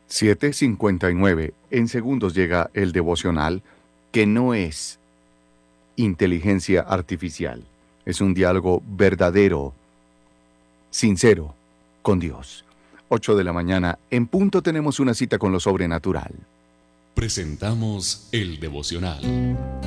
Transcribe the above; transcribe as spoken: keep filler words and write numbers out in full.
siete cincuenta y nueve. En segundos llega el devocional, que no es inteligencia artificial. Es un diálogo verdadero, sincero, con Dios. ocho de la mañana, en punto tenemos una cita con lo sobrenatural. Presentamos el devocional.